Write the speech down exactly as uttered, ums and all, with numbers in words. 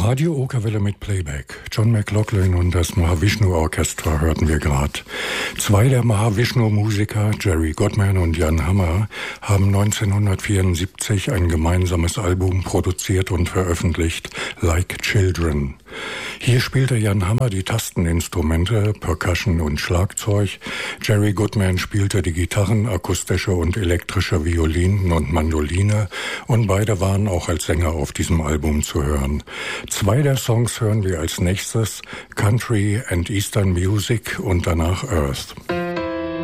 Radio Okerwelle mit Playback. John McLaughlin und das Mahavishnu Orchestra hörten wir gerade. Zwei der Mahavishnu-Musiker, Jerry Gottman und Jan Hammer, haben neunzehnhundertvierundsiebzig ein gemeinsames Album produziert und veröffentlicht, Like Children. Hier spielte Jan Hammer die Tasteninstrumente, Percussion und Schlagzeug. Jerry Goodman spielte die Gitarren, akustische und elektrische Violinen und Mandoline und beide waren auch als Sänger auf diesem Album zu hören. Zwei der Songs hören wir als nächstes, Country and Eastern Music und danach Earth.